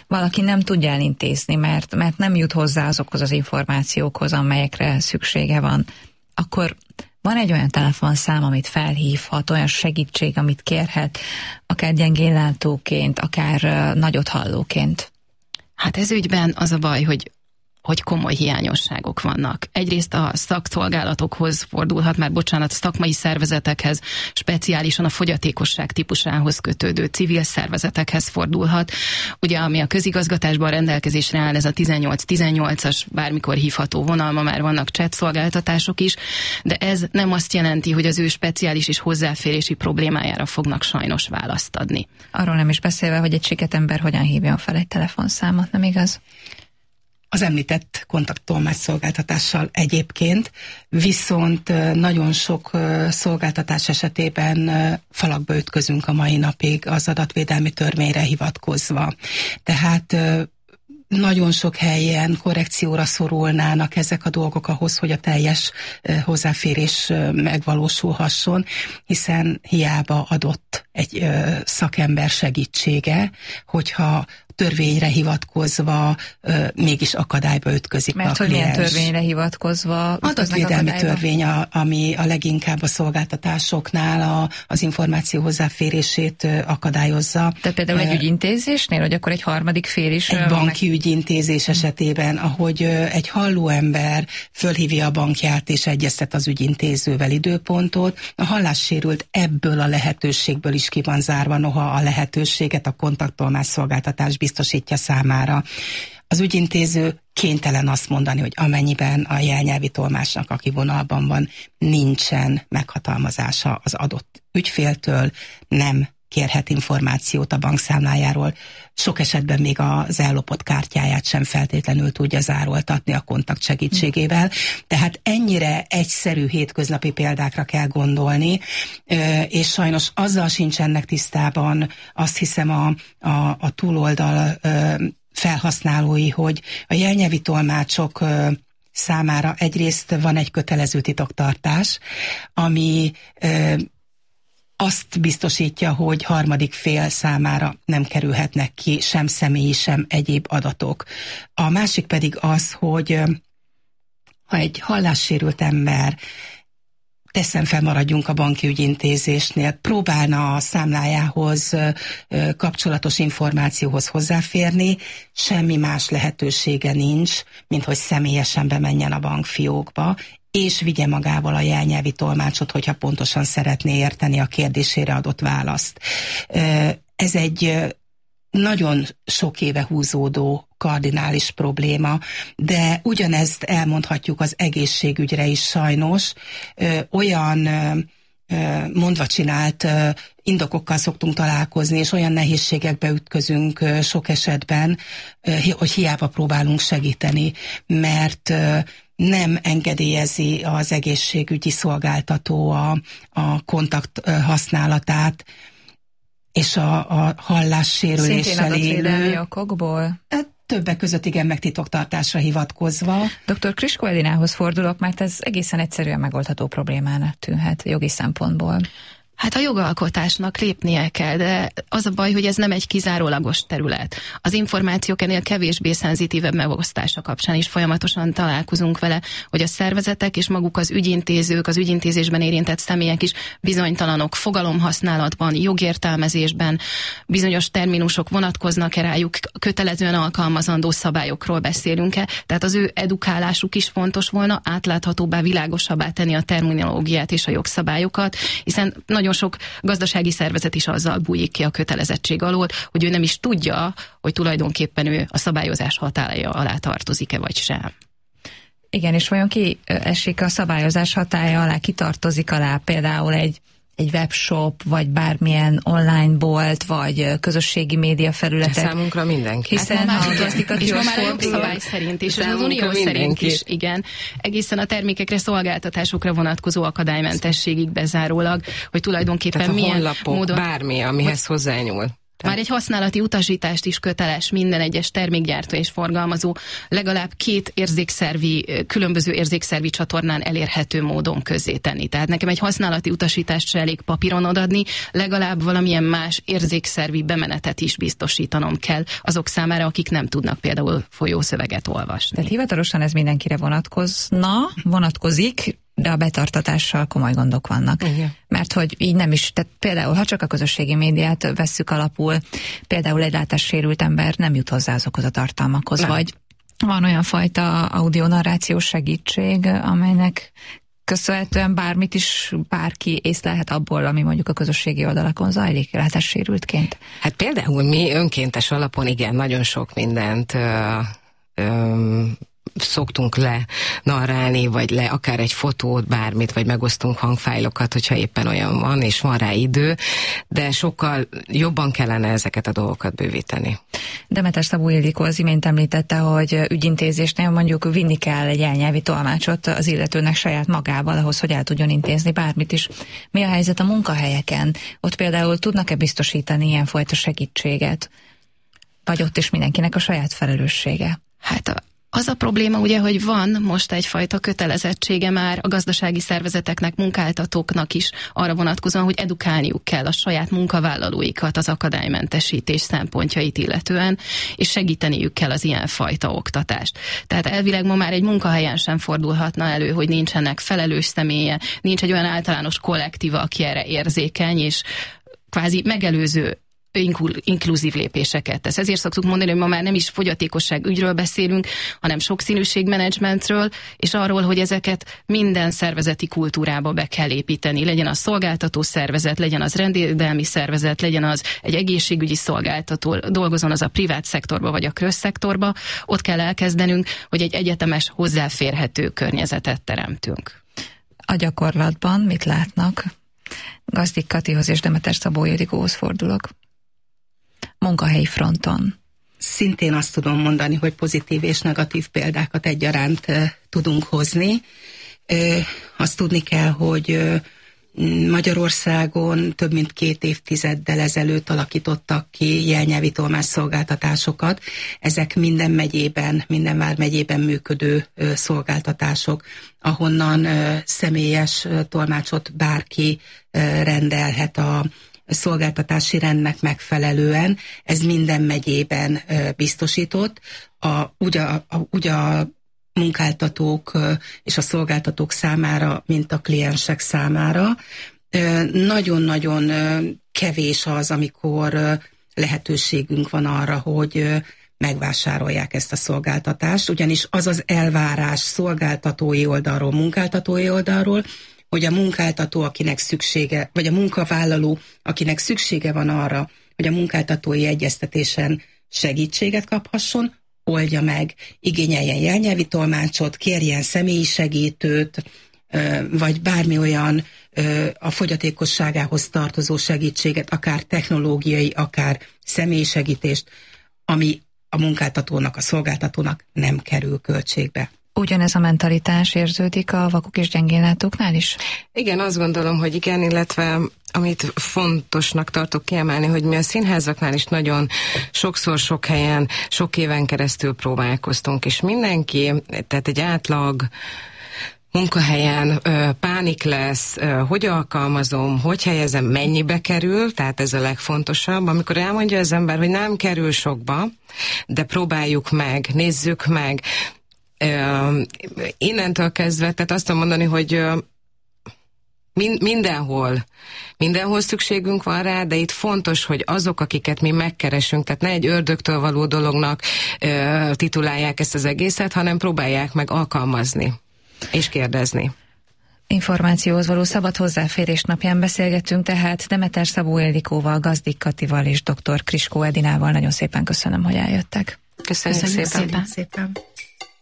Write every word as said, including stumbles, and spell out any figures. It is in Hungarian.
valaki nem tudja elintézni, mert, mert nem jut hozzá azokhoz az információkhoz, amelyekre szüksége van, akkor van egy olyan telefonszám, amit felhívhat, olyan segítség, amit kérhet, akár gyengéllátóként, akár uh, nagyot hallóként? Hát ez ügyben az a baj, hogy hogy komoly hiányosságok vannak. Egyrészt a szakszolgálatokhoz fordulhat, már bocsánat, szakmai szervezetekhez, speciálisan a fogyatékosság típusához kötődő civil szervezetekhez fordulhat. Ugye, ami a közigazgatásban rendelkezésre áll, ez a tizennyolc tizennyolcas bármikor hívható vonal, ma már vannak chat szolgáltatások is, de ez nem azt jelenti, hogy az ő speciális és hozzáférési problémájára fognak sajnos választ adni. Arról nem is beszélve, hogy egy siketember hogyan hívjon fel egy telefonszámot, nem igaz? Az említett kontakttolmács szolgáltatással egyébként, viszont nagyon sok szolgáltatás esetében falakba ütközünk a mai napig az adatvédelmi törvényre hivatkozva. Tehát nagyon sok helyen korrekcióra szorulnának ezek a dolgok ahhoz, hogy a teljes hozzáférés megvalósulhasson, hiszen hiába adott egy szakember segítsége, hogyha törvényre hivatkozva ö, mégis akadályba ütközik. Mert a hogy milyen törvényre hivatkozva? Adatvédelmi törvény, a, ami a leginkább a szolgáltatásoknál a, az információ hozzáférését ö, akadályozza. Tehát például egy ügyintézésnél, hogy akkor egy harmadik fél is... Egy banki meg... ügyintézés esetében, ahogy ö, egy halló ember fölhívja a bankját és egyeztet az ügyintézővel időpontot, a hallássérült ebből a lehetőségből is ki van zárva, noha a lehetőséget a kontakttolmács szolgáltatás biztosítja számára. Az ügyintéző kénytelen azt mondani, hogy amennyiben a jelnyelvi tolmácsnak, aki vonalban van, nincsen meghatalmazása az adott ügyféltől, nem kérhet információt a bankszámlájáról, sok esetben még az ellopott kártyáját sem feltétlenül tudja zároltatni a kontakt segítségével. Tehát ennyire egyszerű hétköznapi példákra kell gondolni, és sajnos azzal sincsenek tisztában, azt hiszem a, a, a túloldal felhasználói, hogy a jelnyelvi tolmácsok számára egyrészt van egy kötelező titoktartás, ami azt biztosítja, hogy harmadik fél számára nem kerülhetnek ki sem személyi, sem egyéb adatok. A másik pedig az, hogy ha egy hallássérült ember, teszem fel, maradjunk a banki ügyintézésnél, próbálna a számlájához kapcsolatos információhoz hozzáférni, semmi más lehetősége nincs, mint hogy személyesen bemenjen a bankfiókba, és vigye magával a jelnyelvi tolmácsot, hogyha pontosan szeretné érteni a kérdésére adott választ. Ez egy nagyon sok éve húzódó kardinális probléma, de ugyanezt elmondhatjuk az egészségügyre is sajnos. Olyan mondva csinált indokokkal szoktunk találkozni, és olyan nehézségekbe ütközünk sok esetben, hogy hiába próbálunk segíteni, mert nem engedélyezi az egészségügyi szolgáltató a, a kontakt használatát, és a, a hallássérüléssel élő... okokból? Többek között igen, meg titoktartásra hivatkozva. doktor Kriskó Elinához fordulok, mert ez egészen egyszerűen megoldható problémának tűnhet jogi szempontból. Hát a jogalkotásnak lépnie kell, de az a baj, hogy ez nem egy kizárólagos terület. Az információk ennél kevésbé szenzitívebb megosztása kapcsán is folyamatosan találkozunk vele, hogy a szervezetek és maguk az ügyintézők, az ügyintézésben érintett személyek is bizonytalanok fogalomhasználatban, jogértelmezésben, bizonyos terminusok vonatkoznak-e rájuk, kötelezően alkalmazandó szabályokról beszélünk-e, tehát az ő edukálásuk is fontos volna, átláthatóbbá, világosabbá tenni a terminológiát és a jogszabályokat, hiszen nagyon sok gazdasági szervezet is azzal bújik ki a kötelezettség alól, hogy ő nem is tudja, hogy tulajdonképpen ő a szabályozás hatálya alá tartozik-e vagy sem. Igen, és vajon ki esik a szabályozás hatálya alá, kitartozik alá például egy, egy webshop, vagy bármilyen online bolt, vagy közösségi média felületek? Számunkra mindenki. Hiszen hát ma már, és ma már a jogszabály szerint is, és az unió szerint is, igen, egészen a termékekre, szolgáltatásokra vonatkozó akadálymentességig bezárólag, hogy tulajdonképpen milyen honlapok, módon... bármi, amihez hozzányúl. Már egy használati utasítást is köteles minden egyes termékgyártó és forgalmazó legalább két érzékszervi, különböző érzékszervi csatornán elérhető módon közzétenni. Tehát nekem egy használati utasítást se elég papíron odadni, legalább valamilyen más érzékszervi bemenetet is biztosítanom kell azok számára, akik nem tudnak például folyószöveget olvasni. Tehát hivatalosan ez mindenkire vonatkozna, vonatkozik, de a betartatással komoly gondok vannak. Igen. Mert hogy így nem is, tehát például, ha csak a közösségi médiát vesszük alapul, például egy látássérült ember nem jut hozzá azokhoz a tartalmakhoz, nem. Vagy van olyan fajta audionarrációs segítség, amelynek köszönhetően bármit is bárki észlelhet abból, ami mondjuk a közösségi oldalakon zajlik látássérültként. Hát például mi önkéntes alapon igen, nagyon sok mindent ö, ö, szoktunk le narrálni, vagy le akár egy fotót, bármit, vagy megosztunk hangfájlokat, hogyha éppen olyan van, és van rá idő, de sokkal jobban kellene ezeket a dolgokat bővíteni. Demeter Szabó Ildikó az imént említette, hogy ügyintézésnél mondjuk vinni kell egy elnyelvi tolmácsot az illetőnek saját magával, ahhoz, hogy el tudjon intézni bármit is. Mi a helyzet a munkahelyeken? Ott például tudnak-e biztosítani ilyenfajta segítséget? Vagy ott is mindenkinek a saját felelőssége? Hát a Az a probléma ugye, hogy van most egyfajta kötelezettsége már a gazdasági szervezeteknek, munkáltatóknak is arra vonatkozóan, hogy edukálniuk kell a saját munkavállalóikat az akadálymentesítés szempontjait illetően, és segíteniük kell az ilyenfajta oktatást. Tehát elvileg ma már egy munkahelyen sem fordulhatna elő, hogy nincsenek felelős személye, nincs egy olyan általános kollektíva, aki erre érzékeny, és kvázi megelőző inkluzív lépéseket tesz. Ezért szoktuk mondani, hogy ma már nem is fogyatékosság ügyről beszélünk, hanem sokszínűségmenedzsmentről, és arról, hogy ezeket minden szervezeti kultúrába be kell építeni. Legyen az szolgáltató szervezet, legyen az rendvédelmi szervezet, legyen az egy egészségügyi szolgáltató, dolgozzon az a privát szektorba vagy a közszektorba. Ott kell elkezdenünk, hogy egy egyetemes, hozzáférhető környezetet teremtünk. A gyakorlatban mit látnak? Gazdik Katihoz és Demeter Szabó Ildikóhoz fordulok. Munkahelyi fronton. Szintén azt tudom mondani, hogy pozitív és negatív példákat egyaránt uh, tudunk hozni. Uh, azt tudni kell, hogy uh, Magyarországon több mint két évtizeddel ezelőtt alakítottak ki jelnyelvi tolmácsszolgáltatásokat. Ezek minden megyében, minden vármegyében működő uh, szolgáltatások, ahonnan uh, személyes uh, tolmácsot bárki uh, rendelhet a szolgáltatási rendnek megfelelően. Ez minden megyében uh, biztosított. A, ugye, a, ugye a munkáltatók uh, és a szolgáltatók számára, mint a kliensek számára. Uh, nagyon-nagyon uh, kevés az, amikor uh, lehetőségünk van arra, hogy uh, megvásárolják ezt a szolgáltatást, ugyanis az az elvárás szolgáltatói oldalról, munkáltatói oldalról, hogy a munkáltató, akinek szüksége, vagy a munkavállaló, akinek szüksége van arra, hogy a munkáltatói egyeztetésen segítséget kaphasson, oldja meg, igényeljen jelnyelvi tolmácsot, kérjen személyi segítőt, vagy bármi olyan a fogyatékosságához tartozó segítséget, akár technológiai, akár személyi segítést, ami a munkáltatónak, a szolgáltatónak nem kerül költségbe. Ugyanez a mentalitás érződik a vakok és gyengénlátóknál is? Igen, azt gondolom, hogy igen, illetve amit fontosnak tartok kiemelni, hogy mi a színházaknál is nagyon sokszor, sok helyen, sok éven keresztül próbálkoztunk, és mindenki, tehát egy átlag munkahelyen ö, pánik lesz, ö, hogy alkalmazom, hogy helyezem, mennyibe kerül, tehát ez a legfontosabb. Amikor elmondja az ember, hogy nem kerül sokba, de próbáljuk meg, nézzük meg, ö, innentől kezdve, tehát azt tudom mondani, hogy ö, min, mindenhol, mindenhol szükségünk van rá, de itt fontos, hogy azok, akiket mi megkeresünk, tehát ne egy ördögtől való dolognak ö, titulálják ezt az egészet, hanem próbálják meg alkalmazni és kérdezni. Információhoz való szabad hozzáférés napján beszélgettünk tehát Demeter Szabó Ildikóval, Gazdik Katival és dr. Kriskó Edinával. Nagyon szépen köszönöm, hogy eljöttek. Köszönjük, köszönjük szépen. szépen. szépen.